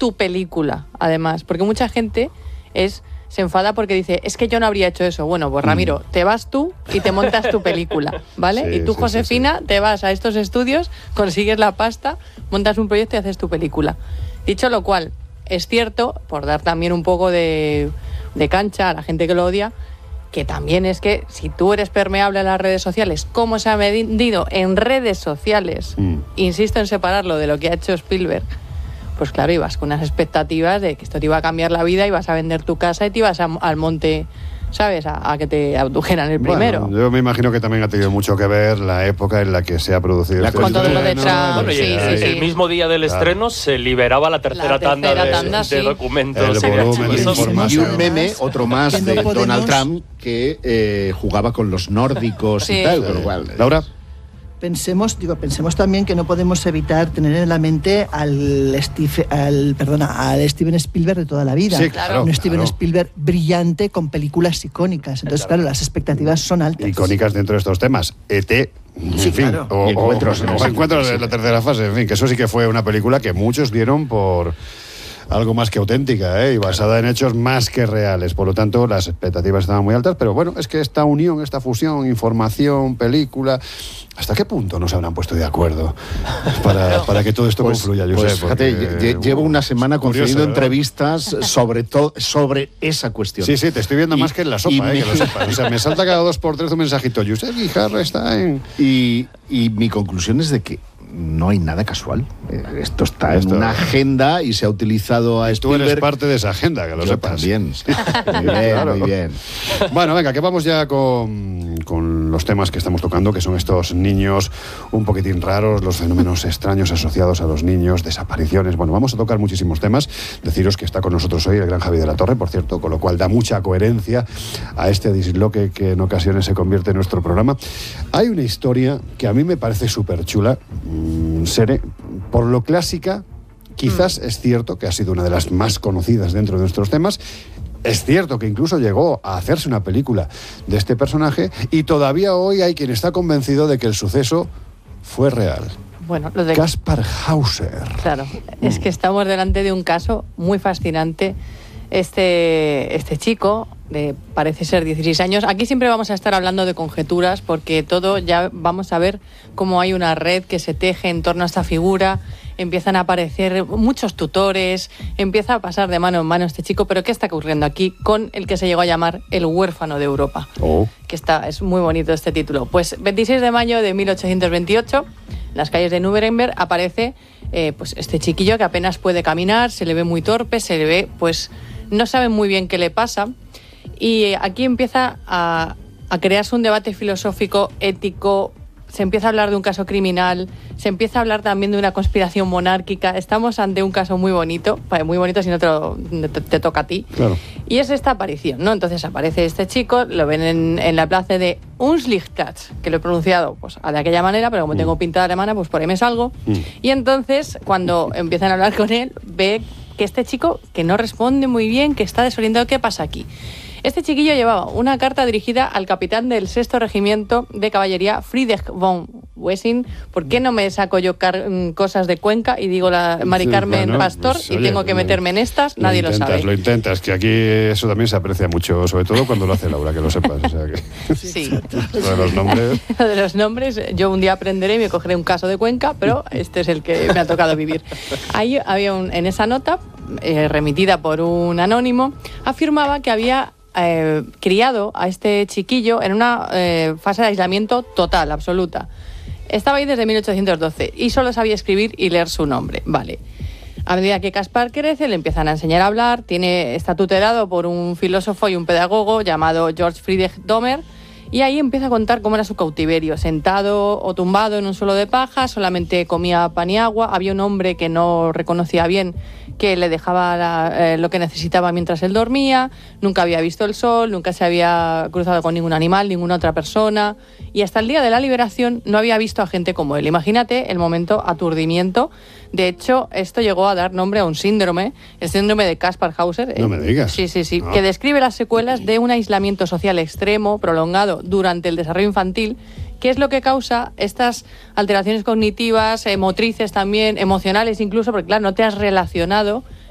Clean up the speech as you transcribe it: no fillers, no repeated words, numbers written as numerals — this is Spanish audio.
tu película, además. Porque mucha gente se enfada porque dice, es que yo no habría hecho eso. Bueno, pues Ramiro, te vas tú y te montas tu película, ¿vale? Sí, y tú, sí, Josefina, te vas a estos estudios, consigues la pasta, montas un proyecto y haces tu película. Dicho lo cual, es cierto, por dar también un poco de cancha a la gente que lo odia, que también es que si tú eres permeable a las redes sociales, como se ha vendido en redes sociales, insisto en separarlo de lo que ha hecho Spielberg, pues claro, ibas con unas expectativas de que esto te iba a cambiar la vida, ibas a vender tu casa y te ibas al monte, ¿sabes? A que te abdujeran el primero. Bueno, yo me imagino que también ha tenido mucho que ver la época en la que se ha producido este con todo lo de estreno. Trump, Bueno, y el mismo día del estreno se liberaba la tercera tanda de documentos. El volumen de información. Y un meme, otro más, de Donald Trump, que jugaba con los nórdicos y tal. Con lo cual, Laura. Pensemos también que no podemos evitar tener en la mente al Steven Spielberg de toda la vida. Sí, claro, un Steven Spielberg brillante con películas icónicas. Entonces, claro, las expectativas son altas. Icónicas dentro de estos temas. E.T., en fin, claro. o encuentros sí. de la tercera fase, en fin, que eso sí que fue una película que muchos dieron por algo más que auténtica, y basada en hechos más que reales. Por lo tanto, las expectativas estaban muy altas, pero bueno, es que esta unión, esta fusión, información, película, ¿hasta qué punto nos habrán puesto de acuerdo para que todo esto confluya? Yo sé, fíjate, llevo una semana concediendo entrevistas sobre esa cuestión. Sí, te estoy viendo más que en la sopa, que lo sepas. O sea, me salta cada 2 por 3 un mensajito. Josep Guijarro está en... Y mi conclusión es de que no hay nada casual. Esto está en una agenda y se ha utilizado a Spielberg. Tú eres parte de esa agenda, que lo sepas. También. Muy bien. Bueno, venga, que vamos ya con los temas que estamos tocando, que son estos niños un poquitín raros, los fenómenos extraños asociados a los niños, desapariciones. Bueno, vamos a tocar muchísimos temas. Deciros que está con nosotros hoy el gran Javi de la Torre, por cierto, con lo cual da mucha coherencia a este disloque que en ocasiones se convierte en nuestro programa. Hay una historia que a mí me parece súper chula, Sere, por lo clásica, quizás es cierto que ha sido una de las más conocidas dentro de nuestros temas. Es cierto que incluso llegó a hacerse una película de este personaje y todavía hoy hay quien está convencido de que el suceso fue real. Bueno, lo de Kaspar Hauser. Claro, es que estamos delante de un caso muy fascinante. Este chico, parece ser 16 años. Aquí siempre vamos a estar hablando de conjeturas porque todo ya vamos a ver cómo hay una red que se teje en torno a esta figura. Empiezan a aparecer muchos tutores, empieza a pasar de mano en mano este chico, pero ¿qué está ocurriendo aquí con el que se llegó a llamar el huérfano de Europa? Es muy bonito este título. Pues 26 de mayo de 1828, en las calles de Nuremberg, aparece pues este chiquillo que apenas puede caminar, se le ve muy torpe, se le ve, pues no saben muy bien qué le pasa, y aquí empieza a crearse un debate filosófico, ético. Se empieza a hablar de un caso criminal, se empieza a hablar también de una conspiración monárquica. Estamos ante un caso muy bonito si no te toca a ti. Claro. Y es esta aparición, ¿no? Entonces aparece este chico, lo ven en la plaza de Unschlichtkatz, que lo he pronunciado pues de aquella manera, pero como tengo pinta de alemana, pues por ahí me salgo. Y entonces, cuando empiezan a hablar con él, ve que este chico, que no responde muy bien, que está desorientado, ¿qué pasa aquí? Este chiquillo llevaba una carta dirigida al capitán del 6º Regimiento de Caballería, Friedrich von Wessing. ¿Por qué no me saco yo cosas de Cuenca y digo la Mari Carmen Pastor y tengo que meterme en estas? Nadie lo sabe. Lo intentas, que aquí eso también se aprecia mucho, sobre todo cuando lo hace Laura, que lo sepas. O sea que... Sí. Lo de los nombres... Lo de los nombres, yo un día aprenderé y me cogeré un caso de Cuenca, pero este es el que me ha tocado vivir. Ahí había en esa nota, remitida por un anónimo, afirmaba que había criado a este chiquillo en una fase de aislamiento total, absoluta. Estaba ahí desde 1812 y solo sabía escribir y leer su nombre. Vale. A medida que Kaspar crece, le empiezan a enseñar a hablar. Está tutelado por un filósofo y un pedagogo llamado Georg Friedrich Dahmer. Y ahí empieza a contar cómo era su cautiverio. Sentado o tumbado en un suelo de paja, solamente comía pan y agua. Había un hombre que no reconocía bien, que le dejaba lo que necesitaba mientras él dormía. Nunca había visto el sol, nunca se había cruzado con ningún animal, ninguna otra persona. Y hasta el día de la liberación no había visto a gente como él. Imagínate el momento aturdimiento. De hecho, esto llegó a dar nombre a un síndrome, el síndrome de Kaspar Hauser. No me digas. Sí, que describe las secuelas de un aislamiento social extremo, prolongado durante el desarrollo infantil, que es lo que causa estas alteraciones cognitivas, motrices también, emocionales incluso, porque claro, no te has relacionado